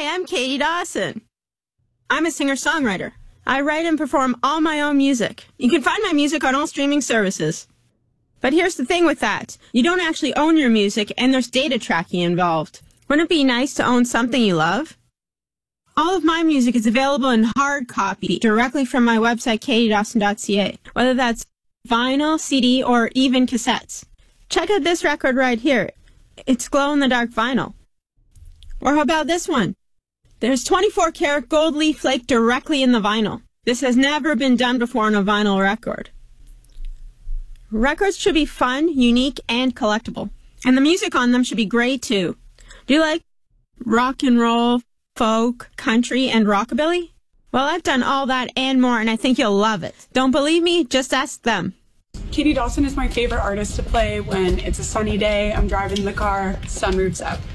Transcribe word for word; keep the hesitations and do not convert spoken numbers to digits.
am Katie Dawson. I'm a singer-songwriter. I write and perform all my own music. You can find my music on all streaming services. But here's the thing with that. You don't actually own your music, and there's data tracking involved. Wouldn't it be nice to own something you love? All of my music is available in hard copy directly from my website, katie dawson dot c a, whether that's vinyl, C D, or even cassettes. Check out this record right here. It's glow-in-the-dark vinyl. Or how about this one? There's twenty-four karat gold leaf flake directly in the vinyl. This has never been done before on a vinyl record. Records should be fun, unique, and collectible. And the music on them should be great, too. Do you like rock and roll, folk, country, and rockabilly? Well, I've done all that and more, and I think you'll love it. Don't believe me? Just ask them. Katie Dawson is my favorite artist to play when it's a sunny day, I'm driving the car, sunroof's up.